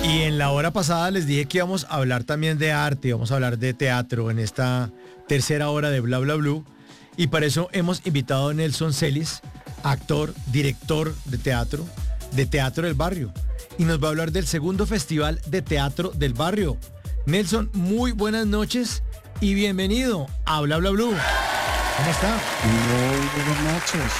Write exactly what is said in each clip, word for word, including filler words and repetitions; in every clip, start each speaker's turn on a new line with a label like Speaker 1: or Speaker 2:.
Speaker 1: Y en la hora pasada les dije que íbamos a hablar también de arte, íbamos a hablar de teatro en esta tercera hora de Bla Bla Blue. Y para eso hemos invitado a Nelson Celis, actor, director de teatro, de Teatro del Barrio. Y nos va a hablar del segundo Festival de Teatro del Barrio. Nelson, muy buenas noches y bienvenido a Bla Bla Blue. ¿Cómo está?
Speaker 2: Muy buenas noches.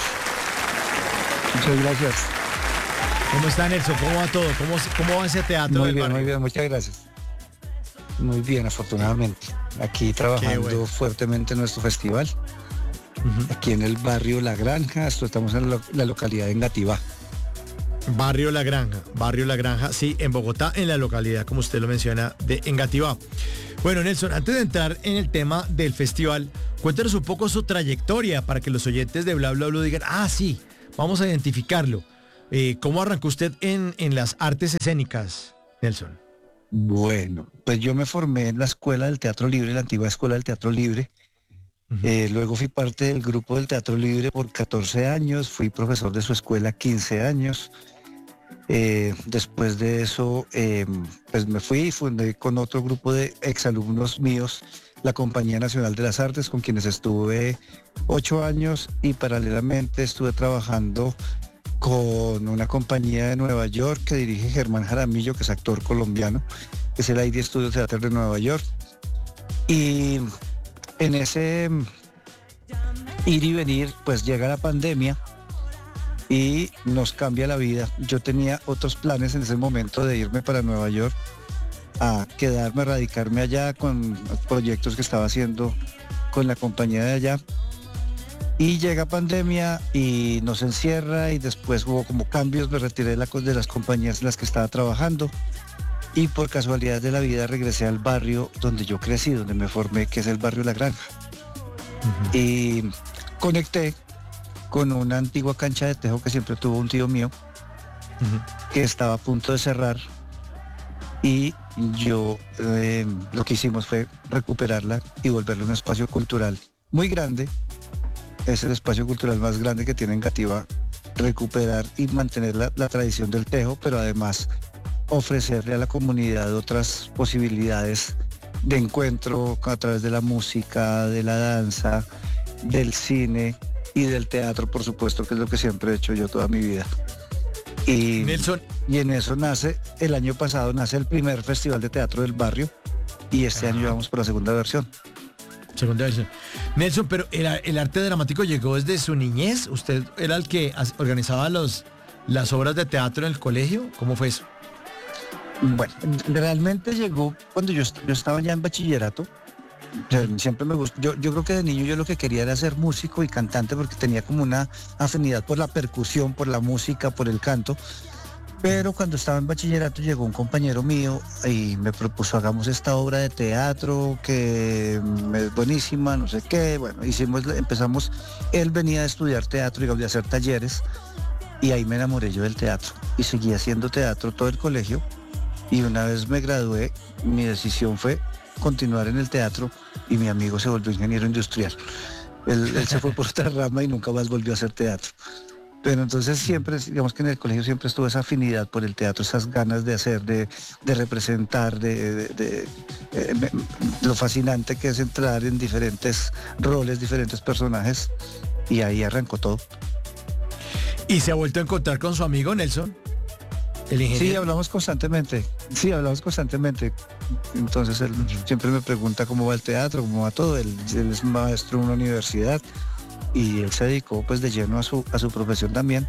Speaker 2: Muchas gracias.
Speaker 1: ¿Cómo está, Nelson? ¿Cómo va todo? ¿Cómo, cómo va ese teatro
Speaker 2: Muy
Speaker 1: del
Speaker 2: bien,
Speaker 1: barrio?
Speaker 2: muy bien, muchas gracias. Muy bien, afortunadamente. Aquí trabajando
Speaker 1: bueno.
Speaker 2: fuertemente en nuestro festival. Uh-huh. Aquí en el barrio La Granja, esto estamos en la, la localidad de Engativá.
Speaker 1: Barrio La Granja, Barrio La Granja, sí, en Bogotá, en la localidad, como usted lo menciona, de Engativá. Bueno, Nelson, antes de entrar en el tema del festival, cuéntanos un poco su trayectoria para que los oyentes de Bla Bla Blue digan, ah, sí, vamos a identificarlo. Eh, ¿Cómo arrancó usted en, en las artes escénicas, Nelson?
Speaker 2: Bueno, pues yo me formé en la Escuela del Teatro Libre, la antigua Escuela del Teatro Libre. Uh-huh. Eh, luego fui parte del grupo del Teatro Libre por catorce años, fui profesor de su escuela quince años. Eh, después de eso, eh, pues me fui y fundé con otro grupo de exalumnos míos la Compañía Nacional de las Artes, con quienes estuve ocho años y paralelamente estuve trabajando con una compañía de Nueva York que dirige Germán Jaramillo, que es actor colombiano, que es el I D Studio Theater de Nueva York. Y en ese ir y venir, pues llega la pandemia y nos cambia la vida. Yo tenía otros planes en ese momento de irme para Nueva York, a quedarme, a radicarme allá con proyectos que estaba haciendo con la compañía de allá. Y llega pandemia y nos encierra y después hubo como cambios, me retiré de, la, de las compañías en las que estaba trabajando y por casualidad de la vida regresé al barrio donde yo crecí, donde me formé, que es el barrio La Granja. Uh-huh. Y conecté con una antigua cancha de tejo que siempre tuvo un tío mío, uh-huh, que estaba a punto de cerrar y yo eh, lo que hicimos fue recuperarla y volverla un espacio cultural muy grande. Es el espacio cultural más grande que tiene Engativá, recuperar y mantener la, la tradición del tejo, pero además ofrecerle a la comunidad otras posibilidades de encuentro a través de la música, de la danza, del cine y del teatro, por supuesto, que es lo que siempre he hecho yo toda mi vida. Y,
Speaker 1: Nelson.
Speaker 2: y en eso nace, el año pasado nace el primer Festival de Teatro del Barrio y este Ajá. año vamos por la segunda versión.
Speaker 1: Segunda versión. Nelson, pero el, el arte dramático llegó desde su niñez. ¿Usted era el que organizaba los, las obras de teatro en el colegio? ¿Cómo fue eso?
Speaker 2: Bueno, realmente llegó cuando yo, yo estaba ya en bachillerato. Siempre me gustó. Yo, yo creo que de niño yo lo que quería era ser músico y cantante porque tenía como una afinidad por la percusión, por la música, por el canto. Pero cuando estaba en bachillerato llegó un compañero mío y me propuso hagamos esta obra de teatro que es buenísima, no sé qué. Bueno, hicimos, empezamos, él venía a estudiar teatro, digamos, de hacer talleres y ahí me enamoré yo del teatro y seguí haciendo teatro todo el colegio y una vez me gradué, mi decisión fue continuar en el teatro y mi amigo se volvió ingeniero industrial. Él, él se fue por otra rama y nunca más volvió a hacer teatro. Pero entonces siempre, digamos que en el colegio siempre estuvo esa afinidad por el teatro, esas ganas de hacer, de, de representar, de, de, de eh, me, lo fascinante que es entrar en diferentes roles, diferentes personajes, y ahí arrancó todo.
Speaker 1: ¿Y se ha vuelto a encontrar con su amigo Nelson? El ingeniero.
Speaker 2: Sí, hablamos constantemente, sí, hablamos constantemente. Entonces él siempre me pregunta cómo va el teatro, cómo va todo, él, él es maestro en una universidad. Y él se dedicó pues de lleno a su, a su profesión también.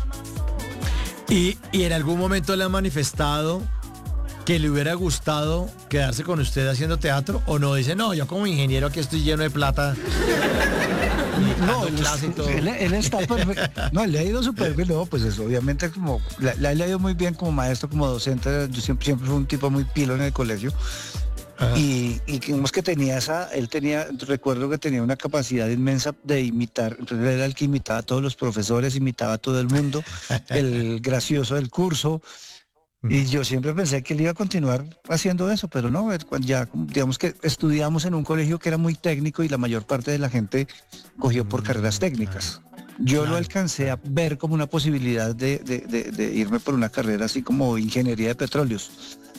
Speaker 1: ¿Y, ¿Y en algún momento le ha manifestado que le hubiera gustado quedarse con usted haciendo teatro? ¿O no? Dice, no, yo como ingeniero aquí estoy lleno de plata.
Speaker 2: No, él, él, él está perfecto. No, él le ha ido súper bien. No, pues eso, obviamente como, le, le ha ido muy bien como maestro, como docente. Yo siempre, siempre fui un tipo muy pilo en el colegio. Y, y digamos que tenía esa, él tenía, recuerdo que tenía una capacidad inmensa de imitar, entonces él era el que imitaba a todos los profesores, imitaba a todo el mundo, el gracioso del curso, y yo siempre pensé que él iba a continuar haciendo eso, pero no, ya digamos que estudiamos en un colegio que era muy técnico y la mayor parte de la gente cogió por carreras técnicas. Yo
Speaker 1: Claro.
Speaker 2: lo alcancé a ver como una posibilidad de, de- de- de irme por una carrera así como ingeniería de petróleos,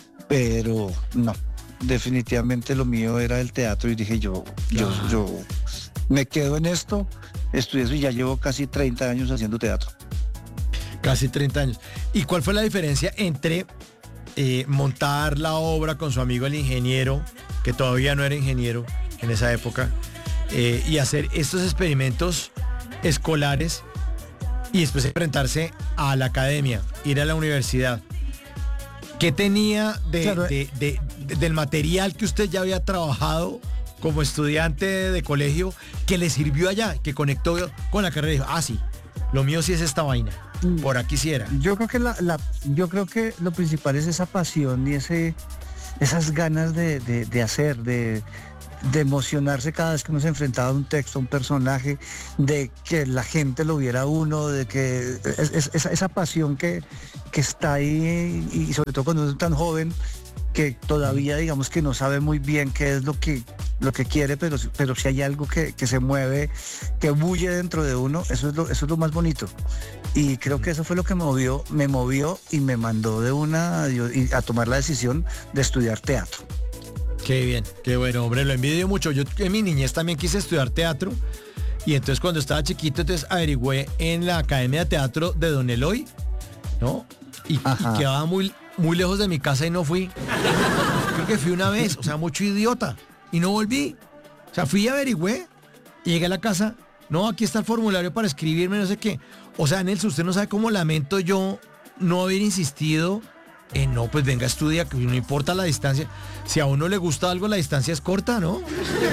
Speaker 2: pero no, definitivamente lo mío era el teatro y dije yo, yo,
Speaker 1: Claro.
Speaker 2: yo me quedo en esto, estudié eso y ya llevo casi treinta años haciendo teatro.
Speaker 1: Casi treinta años. ¿Y cuál fue la diferencia entre eh, montar la obra con su amigo el ingeniero, que todavía no era ingeniero en esa época, eh, y hacer estos experimentos escolares y después enfrentarse a la academia, ir a la universidad? ¿Qué tenía de,
Speaker 2: Claro,
Speaker 1: de- de- de- del material que usted ya había trabajado como estudiante de colegio que le sirvió allá, que conectó con la carrera y dijo, ah, sí, lo mío sí es esta vaina, por aquí sí era?
Speaker 2: Yo creo que la, la- yo creo que lo principal es esa pasión y ese, esas ganas de, de- de hacer, de, de emocionarse cada vez que uno se enfrentaba a un texto, a un personaje, de que la gente lo viera a uno, de que es- es- esa, esa pasión que, que está ahí y sobre todo cuando uno es tan joven que todavía digamos que no sabe muy bien qué es lo que lo que quiere, pero, pero si hay algo que, que se mueve, que bulle dentro de uno, eso es lo, eso es lo más bonito. Y creo que eso fue lo que me movió, me movió y me mandó de una yo- y a tomar la decisión de estudiar teatro.
Speaker 1: Qué bien, qué bueno, hombre, lo envidio mucho. Yo en mi niñez también quise estudiar teatro y entonces cuando estaba chiquito entonces averigüé en la Academia de Teatro de Don Eloy, ¿no? Y, y
Speaker 2: Ajá.
Speaker 1: quedaba muy, muy lejos de mi casa y no fui. Creo que fui una vez, o sea, mucho idiota, y no volví. O sea, fui y averigüé y llegué a la casa. No, aquí está el formulario para escribirme, no sé qué. O sea, Nelson, usted no sabe cómo lamento yo no haber insistido en no, pues venga, estudia, que no importa la distancia. Si a uno le gusta algo, la distancia es corta, ¿no?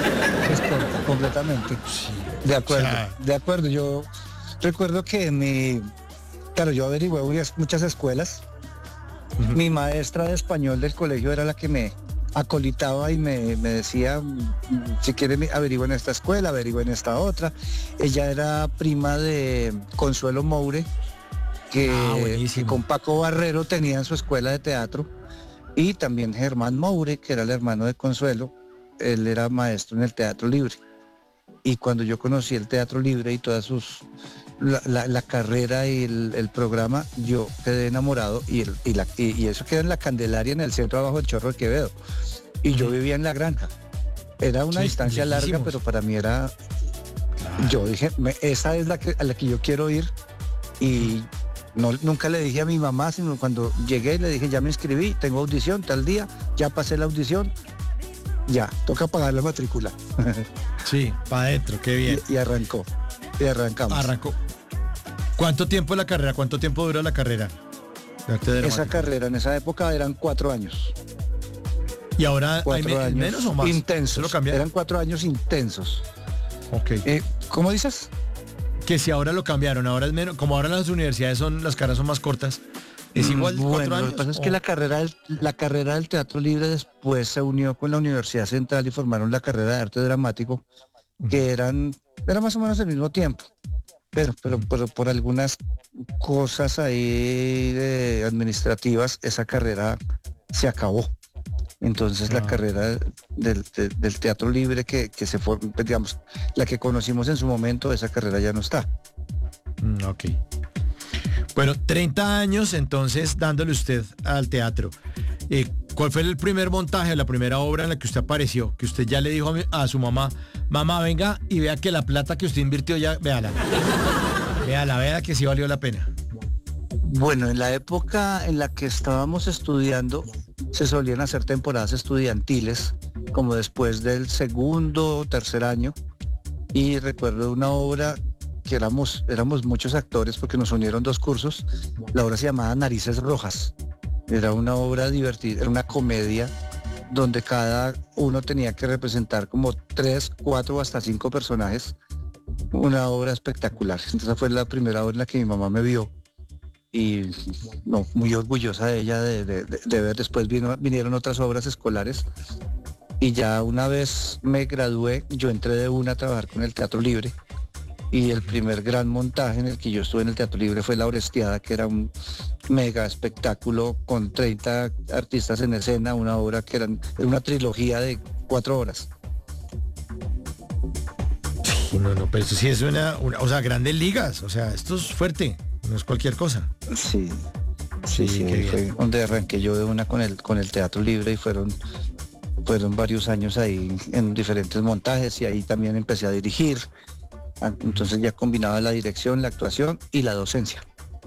Speaker 2: Es corto, completamente. De acuerdo,
Speaker 1: O sea,
Speaker 2: de acuerdo. Yo recuerdo que en mi, claro, yo averigué muchas, muchas escuelas.
Speaker 1: Ujú.
Speaker 2: Mi maestra de español del colegio era la que me acolitaba y me, me decía, mm, si quiere me- averigua en esta escuela, averigua en esta otra. Ella era prima de Consuelo Moure, que,
Speaker 1: Ah,
Speaker 2: que
Speaker 1: buenísimo.
Speaker 2: con Paco Barrero tenía en su escuela de teatro, y también Germán Moure, que era el hermano de Consuelo, él era maestro en el Teatro Libre. Y cuando yo conocí el Teatro Libre y todas sus, la, la- la carrera y el, el programa, yo quedé enamorado y, el- y, la- y- y eso queda en la Candelaria, en el centro abajo del Chorro de Quevedo. Y yo
Speaker 1: Ujú.
Speaker 2: vivía en La Granja. Era una
Speaker 1: Sí,
Speaker 2: distancia larga,
Speaker 1: lejísimos.
Speaker 2: pero para mí era, yo dije, "Me- esa es la que, a la que yo quiero ir". Y no, nunca le dije a mi mamá, sino cuando llegué le dije, ya me inscribí, tengo audición tal día, ya pasé la audición, ya, toca pagar la matrícula.
Speaker 1: Sí, para adentro, qué bien.
Speaker 2: y, y arrancó, y arrancamos.
Speaker 1: Arrancó. ¿Cuánto tiempo la carrera? ¿Cuánto tiempo dura la carrera de arte
Speaker 2: Esa
Speaker 1: dramático?
Speaker 2: carrera en esa época eran cuatro años.
Speaker 1: ¿Y ahora hay
Speaker 2: Cuatro
Speaker 1: me-
Speaker 2: años
Speaker 1: menos o más? ¿Se
Speaker 2: intensos.
Speaker 1: lo cambiaron?
Speaker 2: Eran cuatro años intensos.
Speaker 1: Ok.
Speaker 2: Eh, ¿Cómo dices?
Speaker 1: Que si ahora lo cambiaron, ahora es menos, como ahora las universidades son, las carreras son más cortas, ¿es igual
Speaker 2: Mm,
Speaker 1: cuatro
Speaker 2: bueno,
Speaker 1: años?
Speaker 2: lo que pasa es
Speaker 1: o-
Speaker 2: que la carrera, del, la carrera del Teatro Libre después se unió con la Universidad Central y formaron la carrera de arte dramático, que eran, era más o menos el mismo tiempo. Pero, pero, pero por algunas cosas ahí de administrativas, esa carrera se acabó. Entonces la
Speaker 1: Ah.
Speaker 2: carrera del, de- del Teatro Libre que, que se fue, pues, digamos, la que conocimos en su momento, esa carrera ya no está.
Speaker 1: Mm, ok. Bueno, treinta años entonces dándole usted al teatro. Eh, ¿Cuál fue el primer montaje, la primera obra en la que usted apareció? Que usted ya le dijo a, mi- a su mamá, mamá, venga y vea que la plata que usted invirtió ya, véala. Véala, vea que sí valió la pena.
Speaker 2: Bueno, en la época en la que estábamos estudiando, se solían hacer temporadas estudiantiles, como después del segundo o tercer año. Y recuerdo una obra que éramos, éramos muchos actores porque nos unieron dos cursos. La obra se llamaba Narices Rojas. Era una obra divertida, era una comedia donde cada uno tenía que representar como tres, cuatro o hasta cinco personajes. Una obra espectacular. Entonces fue la primera obra en la que mi mamá me vio. Y no, muy orgullosa de ella de, de- de- de ver. Después vino, vinieron otras obras escolares. Y ya una vez me gradué, yo entré de una a trabajar con el Teatro Libre. Y el primer gran montaje en el que yo estuve en el Teatro Libre fue La Orestiada, que era un mega espectáculo con treinta artistas en escena, una obra que eran, era una trilogía de cuatro horas.
Speaker 1: Uy, no, no, pero esto sí es una, una, o sea, grandes ligas, o sea, esto es fuerte, no es cualquier cosa.
Speaker 2: Sí, sí, sí,
Speaker 1: qué
Speaker 2: fue
Speaker 1: bien.
Speaker 2: donde arranqué yo de una con el, con el Teatro Libre y fueron, fueron varios años ahí en diferentes montajes y ahí también empecé a dirigir. Ah, Entonces ya combinaba la dirección, la actuación y la docencia.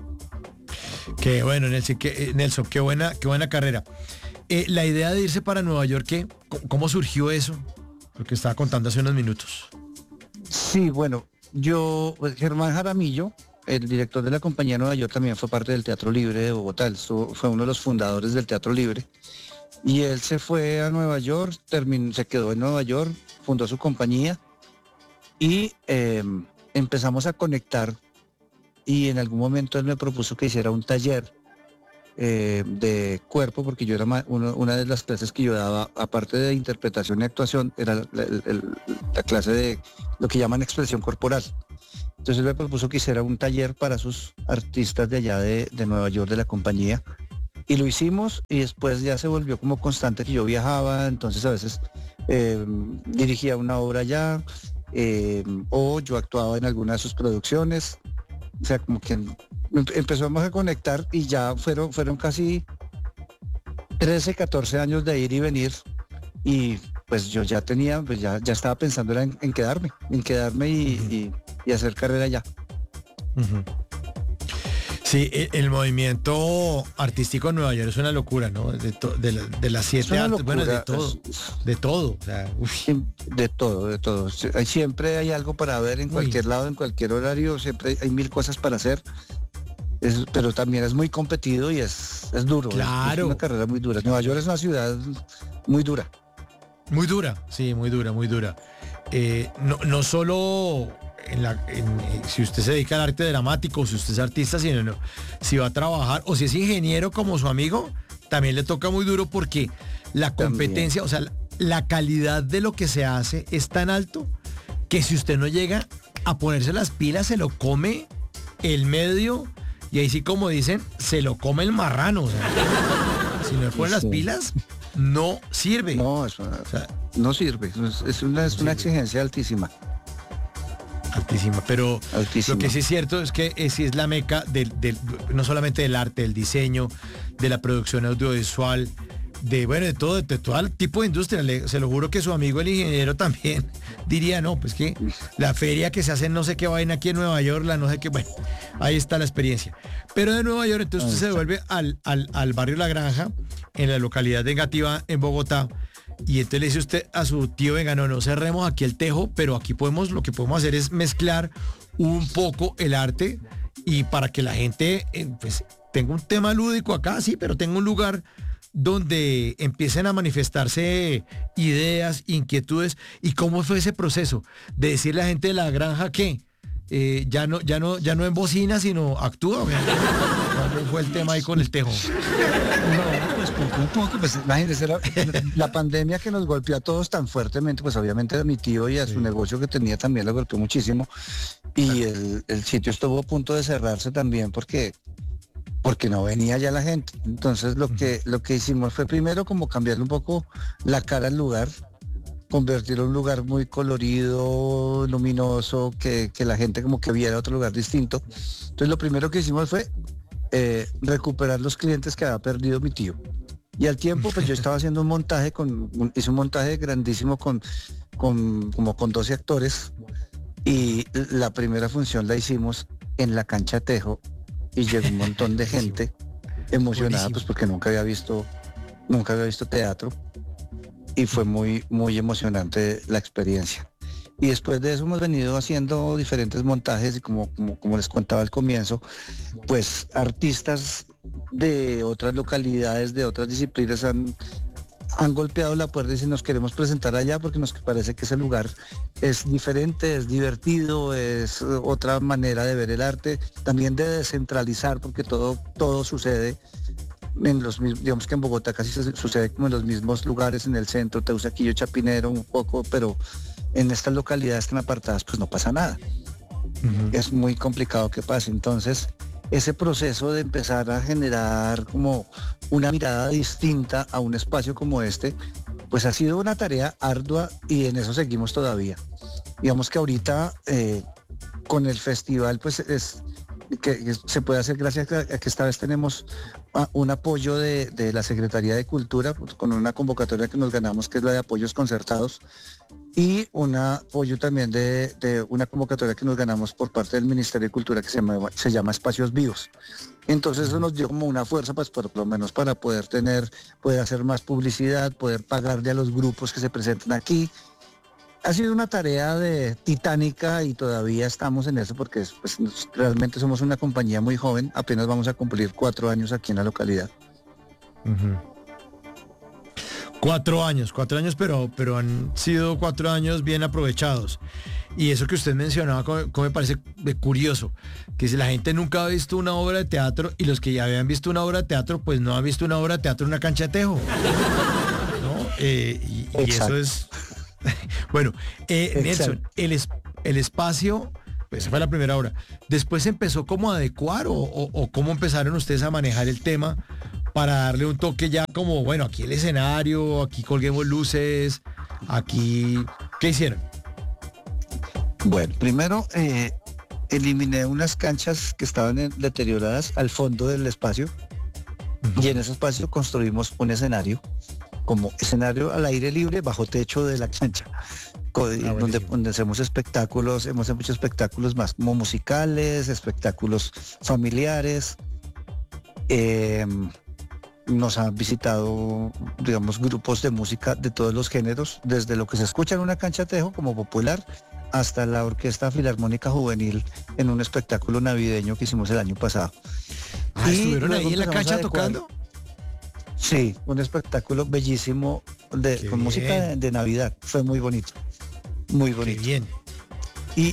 Speaker 1: Qué bueno, Nelson, qué, Nelson, qué buena, qué buena carrera. Eh, la idea de irse para Nueva York, ¿qué? ¿Cómo, cómo surgió eso? Lo que estaba contando hace unos minutos.
Speaker 2: Sí, bueno, yo, pues, Germán Jaramillo, el director de la compañía de Nueva York, también fue parte del Teatro Libre de Bogotá. Él estuvo- fue uno de los fundadores del Teatro Libre. Y él se fue a Nueva York, terminó, se quedó en Nueva York, fundó su compañía y eh, empezamos a conectar. Y en algún momento él me propuso que hiciera un taller eh, de cuerpo, porque yo era ma- uno- una de las clases que yo daba, aparte de interpretación y actuación, era la, el- el- la clase de lo que llaman expresión corporal. Entonces él me propuso que hiciera un taller para sus artistas de allá de, de Nueva York, de la compañía, y lo hicimos y después ya se volvió como constante que yo viajaba, entonces a veces eh, dirigía una obra allá, eh, o yo actuaba en alguna de sus producciones, o sea, como que em- empezamos a conectar y ya fueron, fueron casi trece, catorce años de ir y venir y pues yo ya tenía, pues ya, ya estaba pensando era en, en quedarme, en quedarme y,
Speaker 1: Ujú,
Speaker 2: y- y hacer carrera allá.
Speaker 1: ujú. Sí, e- el, movimiento artístico en Nueva York es una locura, ¿no? De, to- de, la- de las
Speaker 2: Es
Speaker 1: siete
Speaker 2: una
Speaker 1: artes, bueno, de
Speaker 2: locura,
Speaker 1: todo,
Speaker 2: es-
Speaker 1: de todo. O sea, uy,
Speaker 2: Siem- De todo, de todo. Sie- hay- Siempre hay algo para ver en
Speaker 1: uy,
Speaker 2: cualquier lado, en cualquier horario, siempre hay, hay mil cosas para hacer. Es- pero también es muy competido y es, es duro, es, es una
Speaker 1: claro,
Speaker 2: carrera muy dura. Nueva York es una ciudad muy dura.
Speaker 1: muy dura, sí, muy dura, muy dura. Eh, no, no solo en la, en, eh, si usted se dedica al arte dramático, si usted es artista, sino no, si va a trabajar o si es ingeniero como su amigo, también le toca muy duro porque la
Speaker 2: También.
Speaker 1: competencia, o sea, la, la calidad de lo que se hace es tan alto que si usted no llega a ponerse las pilas, se lo come el medio y ahí sí, como dicen, se lo come el marrano. O sea, si no le ponen las
Speaker 2: Sí.
Speaker 1: pilas, no sirve.
Speaker 2: No, es una-
Speaker 1: O sea,
Speaker 2: no sirve. Es, es una, es
Speaker 1: No
Speaker 2: una
Speaker 1: sirve.
Speaker 2: exigencia altísima.
Speaker 1: altísima, pero
Speaker 2: Altísima.
Speaker 1: lo que sí es cierto es que eh, sí es la meca del, del- no solamente del arte, del diseño, de la producción audiovisual, de bueno, de todo, de todo tipo de industria. Le- se lo juro que su amigo el ingeniero también diría, no, pues que la feria que se hace en no sé qué vaina aquí en Nueva York, la no sé qué, bueno, ahí está la experiencia. Pero de Nueva York, entonces
Speaker 2: Ahí
Speaker 1: usted se
Speaker 2: está.
Speaker 1: devuelve al, al, al barrio La Granja, en la localidad de Engativá, en Bogotá. Y entonces le dice usted a su tío, venga, no, no cerremos aquí el tejo, pero aquí podemos, lo que podemos hacer es mezclar un poco el arte y para que la gente, eh, pues, tenga un tema lúdico acá, sí, pero tenga un lugar donde empiecen a manifestarse ideas, inquietudes. ¿Y cómo fue ese proceso de decirle a la gente de La Granja que eh, ya no, ya no, ya no en bocina, sino actúa? Vean, ¿cómo fue el tema ahí con el tejo?
Speaker 2: No, pues poco a poco, pues imagínense, la, la pandemia que nos golpeó a todos tan fuertemente, pues obviamente a mi tío y a
Speaker 1: Sí.
Speaker 2: su negocio que tenía también lo golpeó muchísimo. Y el, el sitio estuvo a punto de cerrarse también porque, porque no venía ya la gente. Entonces lo que, lo que hicimos fue primero como cambiarle un poco la cara al lugar, convertirlo en un lugar muy colorido, luminoso, que, que la gente como que viera otro lugar distinto. Entonces lo primero que hicimos fue eh, recuperar los clientes que había perdido mi tío. Y al tiempo, pues yo estaba haciendo un montaje, con, un- hice un montaje grandísimo con, con como con doce actores y la primera función la hicimos en la cancha Tejo y llegó un montón de gente emocionada,
Speaker 1: Buenísimo.
Speaker 2: pues porque nunca había visto, nunca había visto teatro y fue muy, muy emocionante la experiencia. Y después de eso hemos venido haciendo diferentes montajes y como, como, como les contaba al comienzo, pues artistas de otras localidades, de otras disciplinas han, han golpeado la puerta y dicen nos queremos presentar allá porque nos parece que ese lugar es diferente, es divertido, es eh, otra manera de ver el arte, también de descentralizar porque todo, todo sucede en los mismos, digamos que en Bogotá casi se- sucede como en los mismos lugares, en el centro, Teusaquillo, Chapinero, un poco, pero en estas localidades tan apartadas pues no pasa nada.
Speaker 1: Ujú.
Speaker 2: Es muy complicado que pase. Entonces, ese proceso de empezar a generar como una mirada distinta a un espacio como este, pues ha sido una tarea ardua y en eso seguimos todavía. Digamos que ahorita eh, con el festival pues es que, que se puede hacer gracias a que esta vez tenemos a, un apoyo de, de la Secretaría de Cultura pues, con una convocatoria que nos ganamos que es la de apoyos concertados y un apoyo también de, de una convocatoria que nos ganamos por parte del Ministerio de Cultura que se llama, se llama Espacios Vivos. Entonces eso nos dio como una fuerza, pues por lo menos para poder tener, poder hacer más publicidad, poder pagarle a los grupos que se presentan aquí. Ha sido una tarea de titánica y todavía estamos en eso porque pues, realmente somos una compañía muy joven, apenas vamos a cumplir cuatro años aquí en la localidad.
Speaker 1: Uh-huh. Cuatro años, cuatro años, pero, pero han sido cuatro años bien aprovechados. Y eso que usted mencionaba, como, como me parece curioso, que si la gente nunca ha visto una obra de teatro y los que ya habían visto una obra de teatro, pues no han visto una obra de teatro en una cancha de tejo. ¿No? Eh, y, y eso es... bueno, eh, Nelson, el, es, el espacio, pues esa fue la primera obra. Después empezó como a adecuar o, o, o cómo empezaron ustedes a manejar el tema para darle un toque ya como, bueno, aquí el escenario, aquí colguemos luces, aquí... ¿Qué hicieron?
Speaker 2: Bueno, primero eh, eliminé unas canchas que estaban en, deterioradas al fondo del espacio uh-huh. y en ese espacio construimos un escenario, como escenario al aire libre bajo techo de la cancha, ah, donde, donde hacemos espectáculos, hemos hecho espectáculos más como musicales, espectáculos familiares. Eh, nos han visitado, digamos, grupos de música de todos los géneros, desde lo que se escucha en una cancha de tejo como popular, hasta la Orquesta Filarmónica Juvenil en un espectáculo navideño que hicimos el año pasado.
Speaker 1: Ah, y ¿estuvieron ahí en la cancha tocando?
Speaker 2: Sí, un espectáculo bellísimo de, con música de, de Navidad. Fue muy bonito, muy bonito.
Speaker 1: Qué bien.
Speaker 2: Y,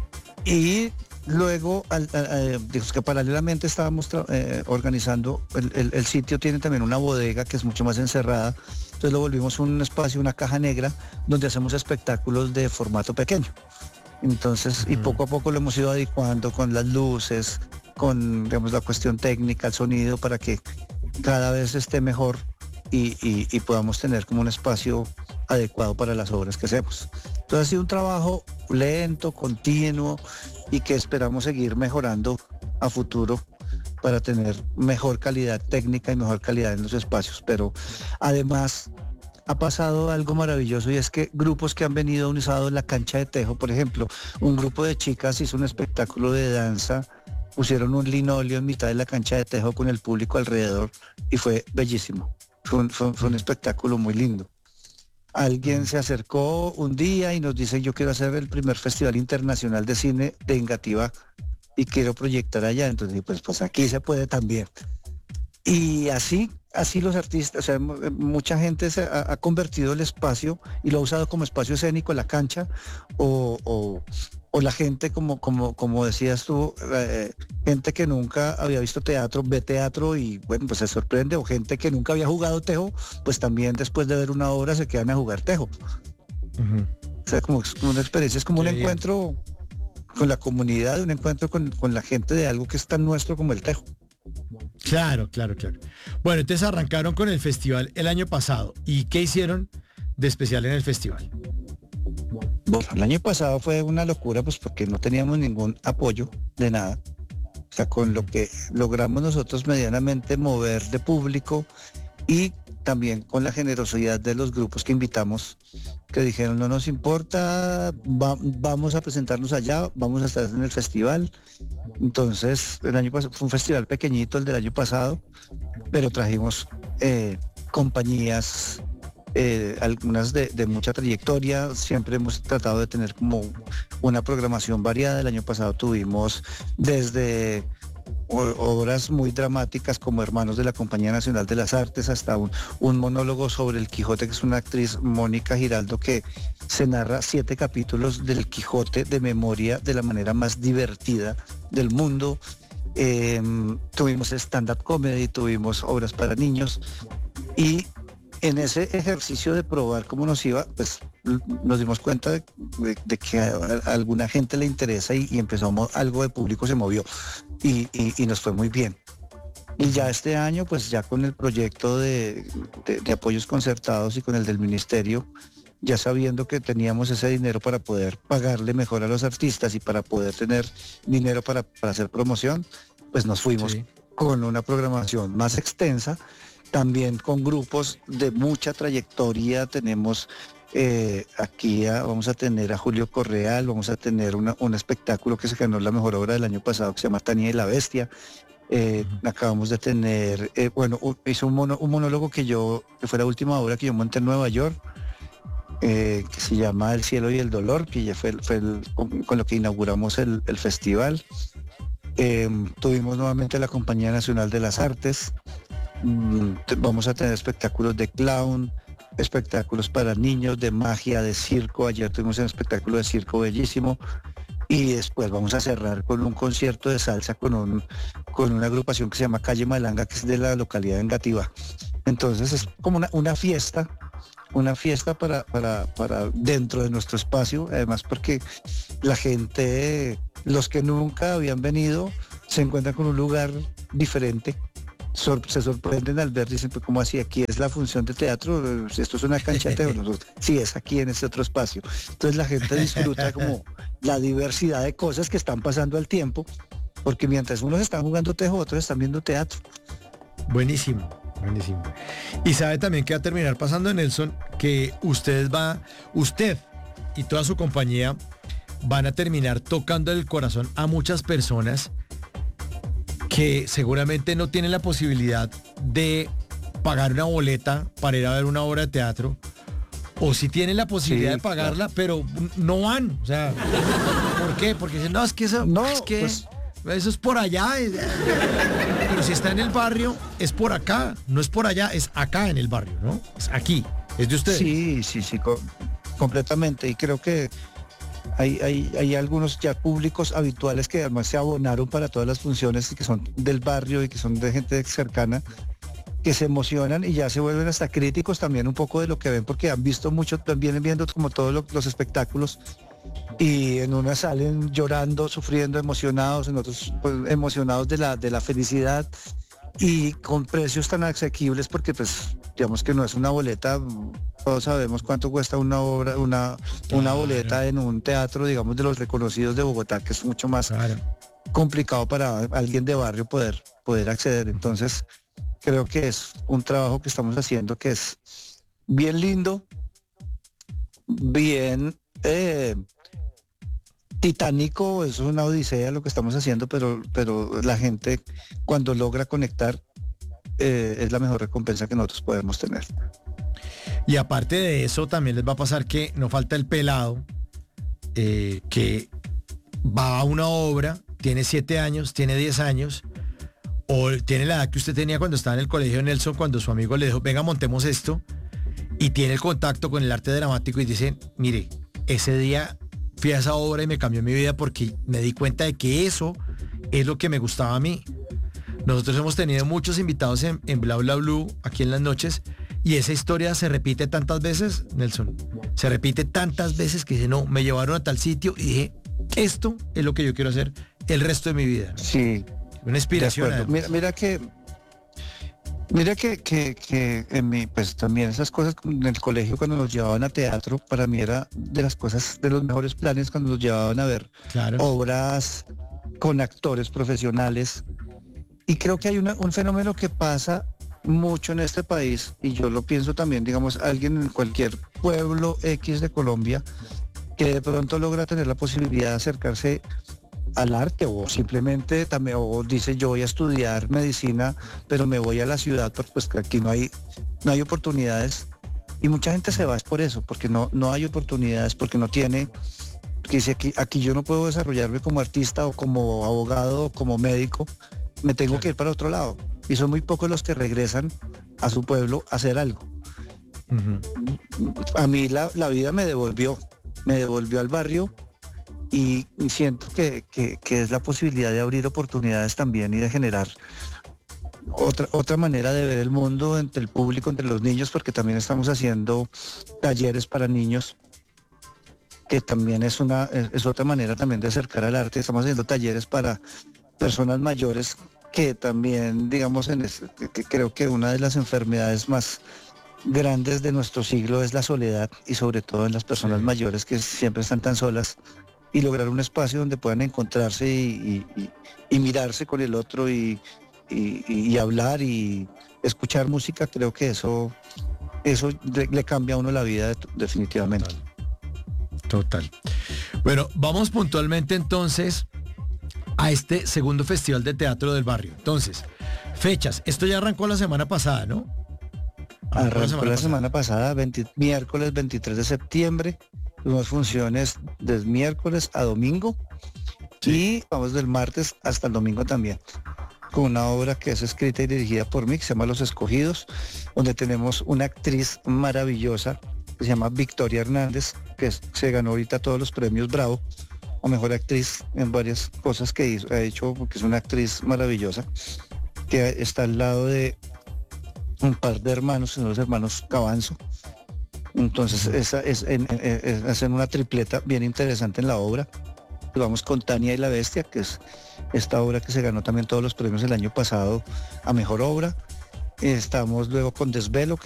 Speaker 2: y luego, al, al, digamos que paralelamente estábamos eh, organizando, el, el, el sitio tiene también una bodega que es mucho más encerrada, entonces lo volvimos un espacio, una caja negra, donde hacemos espectáculos de formato pequeño. Entonces, uh-huh. y poco a poco lo hemos ido adecuando con las luces, con, digamos, la cuestión técnica, el sonido, para que cada vez esté mejor y, y, y podamos tener como un espacio adecuado para las obras que hacemos. Entonces ha sido un trabajo lento, continuo y que esperamos seguir mejorando a futuro para tener mejor calidad técnica y mejor calidad en los espacios. Pero además ha pasado algo maravilloso y es que grupos que han venido han usado la cancha de tejo, por ejemplo, un grupo de chicas hizo un espectáculo de danza, pusieron un linóleo en mitad de la cancha de tejo con el público alrededor y fue bellísimo. Fue un, fue, fue un espectáculo muy lindo. Alguien se acercó un día y nos dice: yo quiero hacer el primer Festival Internacional de Cine de Engativá y quiero proyectar allá. Entonces, pues, pues aquí se puede también. Y así, así los artistas, o sea, mucha gente se ha, ha convertido el espacio y lo ha usado como espacio escénico, la cancha, o, o, o la gente, como, como, como decías tú, eh, gente que nunca había visto teatro, ve teatro y bueno, pues se sorprende, o gente que nunca había jugado tejo, pues también después de ver una obra se quedan a jugar tejo. Uh-huh. O sea, como, como una experiencia, es como Qué un bien. encuentro con la comunidad, un encuentro con, con la gente de algo que es tan nuestro como el tejo.
Speaker 1: Claro, claro, claro. Bueno, entonces arrancaron con el festival el año pasado. ¿Y qué hicieron de especial en el festival?
Speaker 2: Bueno, el año pasado fue una locura, pues porque no teníamos ningún apoyo de nada. O sea, con lo que logramos nosotros medianamente mover de público y también con la generosidad de los grupos que invitamos, que dijeron: no nos importa, va, vamos a presentarnos allá, vamos a estar en el festival. Entonces, el año pasado fue un festival pequeñito el del año pasado, pero trajimos eh, compañías, eh, algunas de, de mucha trayectoria. Siempre hemos tratado de tener como una programación variada. El año pasado tuvimos desde obras muy dramáticas como Hermanos de la Compañía Nacional de las Artes, hasta un, un monólogo sobre el Quijote, que es una actriz, Mónica Giraldo, que se narra siete capítulos del Quijote de memoria de la manera más divertida del mundo. Eh, tuvimos stand-up comedy, tuvimos obras para niños, y en ese ejercicio de probar cómo nos iba, pues nos dimos cuenta de, de, de que a, a alguna gente le interesa y, y empezamos, algo de público se movió y, y, y nos fue muy bien. Y ya este año, pues ya con el proyecto de, de, de apoyos concertados y con el del ministerio, ya sabiendo que teníamos ese dinero para poder pagarle mejor a los artistas y para poder tener dinero para, para hacer promoción, pues nos fuimos
Speaker 1: Sí.
Speaker 2: con una programación más extensa, también con grupos de mucha trayectoria. Tenemos eh, aquí, a, vamos a tener a Julio Correal, vamos a tener una, un espectáculo que se ganó la mejor obra del año pasado, que se llama Tania y la Bestia. Eh, uh-huh. Acabamos de tener, eh, bueno, un, hizo un, mono, un monólogo que yo, que fue la última obra que yo monté en Nueva York, eh, que se llama El cielo y el dolor, que ya fue, fue el, con, con lo que inauguramos el, el festival. Eh, tuvimos nuevamente la Compañía Nacional de las Artes. Mm, vamos a tener espectáculos de clown, espectáculos para niños, de magia, de circo. Ayer tuvimos un espectáculo de circo bellísimo. Y después vamos a cerrar con un concierto de salsa con, un, con una agrupación que se llama Calle Malanga, que es de la localidad de Engativá. Entonces es como una, una fiesta, una fiesta para, para, para dentro de nuestro espacio, además porque la gente, los que nunca habían venido, se encuentran con un lugar diferente. Sor, se sorprenden al ver, dicen, pues ¿cómo así? Aquí es la función de teatro, esto es una cancha de teatro. Sí, es aquí en este otro espacio. Entonces la gente disfruta como la diversidad de cosas que están pasando al tiempo, porque mientras unos están jugando tejo, otros están viendo teatro.
Speaker 1: Buenísimo, buenísimo. Y sabe también que va a terminar pasando, Nelson, que usted va, usted y toda su compañía van a terminar tocando el corazón a muchas personas que seguramente no tienen la posibilidad de pagar una boleta para ir a ver una obra de teatro, o si tienen la posibilidad sí, de pagarla, claro, pero no van. O sea, ¿por qué? Porque dicen, no, es que eso, no, es que pues, eso es por allá. Pero si está en el barrio, es por acá, no es por allá, es acá en el barrio, ¿no? Es aquí, es de ustedes.
Speaker 2: Sí, sí, sí, co- completamente. Y creo que Hay, hay, hay algunos ya públicos habituales que además se abonaron para todas las funciones y que son del barrio y que son de gente cercana, que se emocionan y ya se vuelven hasta críticos también un poco de lo que ven, porque han visto mucho, vienen viendo como todos lo, los espectáculos, y en unas salen llorando, sufriendo, emocionados, en otros pues, emocionados de la, de la felicidad, y con precios tan asequibles, porque pues digamos que no es una boleta, todos sabemos cuánto cuesta una obra, una, una boleta en un teatro, digamos, de los reconocidos de Bogotá, que es mucho más claro. complicado para alguien de barrio poder, poder acceder. Entonces, creo que es un trabajo que estamos haciendo que es bien lindo, bien eh, titánico, es una odisea lo que estamos haciendo, pero, pero la gente cuando logra conectar eh, es la mejor recompensa que nosotros podemos tener.
Speaker 1: Y aparte de eso, también les va a pasar que no falta el pelado eh, que va a una obra, tiene siete años, tiene diez años, o tiene la edad que usted tenía cuando estaba en el colegio Nelson, cuando su amigo le dijo, venga, montemos esto, y tiene el contacto con el arte dramático y dice, mire, ese día fui a esa obra y me cambió mi vida porque me di cuenta de que eso es lo que me gustaba a mí. Nosotros hemos tenido muchos invitados en, en Bla Bla Blue aquí en las noches, y esa historia se repite tantas veces, Nelson, se repite tantas veces que dice, no, me llevaron a tal sitio y dije, esto es lo que yo quiero hacer el resto de mi vida, ¿no?
Speaker 2: Sí.
Speaker 1: Una inspiración.
Speaker 2: Mira, mira que, mira que, que, que en mi, pues también esas cosas en el colegio cuando nos llevaban a teatro, para mí era de las cosas, de los mejores planes cuando nos llevaban a ver claro. obras con actores profesionales. Y creo que hay una, un fenómeno que pasa mucho en este país, y yo lo pienso también, digamos, alguien en cualquier pueblo X de Colombia que de pronto logra tener la posibilidad de acercarse al arte, o simplemente también, o dice yo voy a estudiar medicina, pero me voy a la ciudad porque pues aquí no hay, no hay oportunidades, y mucha gente se va es por eso, porque no, no hay oportunidades, porque no tiene, porque dice aquí, aquí yo no puedo desarrollarme como artista o como abogado o como médico, me tengo claro. que ir para otro lado. Y son muy pocos los que regresan a su pueblo a hacer algo. Uh-huh. A mí la, la vida me devolvió, me devolvió al barrio, y, y siento que, que, que es la posibilidad de abrir oportunidades también y de generar otra, otra manera de ver el mundo entre el público, entre los niños, porque también estamos haciendo talleres para niños, que también es, una, es, es otra manera también de acercar al arte. Estamos haciendo talleres para personas mayores, que también, digamos, en este, que creo que una de las enfermedades más grandes de nuestro siglo es la soledad y sobre todo en las personas
Speaker 1: Sí.
Speaker 2: mayores que siempre están tan solas y lograr un espacio donde puedan encontrarse y, y- y- y mirarse con el otro y, y- y hablar y escuchar música, creo que eso, eso le, le cambia a uno la vida de- definitivamente.
Speaker 1: Total. Total. Bueno, vamos puntualmente entonces a este segundo Festival de Teatro del Barrio. Entonces, fechas. Esto ya arrancó la semana pasada, ¿no?
Speaker 2: Arrancó la semana pasada, veinte miércoles veintitrés de septiembre, tuvimos funciones desde miércoles a domingo
Speaker 1: Sí.
Speaker 2: y vamos del martes hasta el domingo también, con una obra que es escrita y dirigida por mí, que se llama Los Escogidos, donde tenemos una actriz maravillosa que se llama Victoria Hernández, que es- se ganó ahorita todos los premios Bravo, o mejor actriz en varias cosas que hizo- ha hecho, porque es una actriz maravillosa, que está al lado de un par de hermanos, son los hermanos Cabanzo. Entonces, esa es, en- en- en- hacen una tripleta bien interesante en la obra. Vamos con Tania y la Bestia, que es esta obra que se ganó también todos los premios el año pasado a mejor obra. Estamos luego con Desvelo,